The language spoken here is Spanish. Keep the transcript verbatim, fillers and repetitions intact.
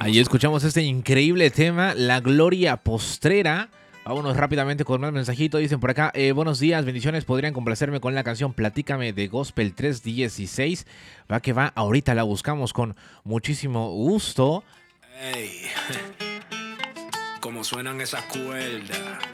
Ahí escuchamos este increíble tema, La Gloria Postrera. Vámonos rápidamente con más mensajitos. Dicen por acá, eh, buenos días, bendiciones. Podrían complacerme con la canción Platícame de Gospel tres dieciséis. Va que va, ahorita la buscamos con muchísimo gusto. Hey, cómo suenan esas cuerdas.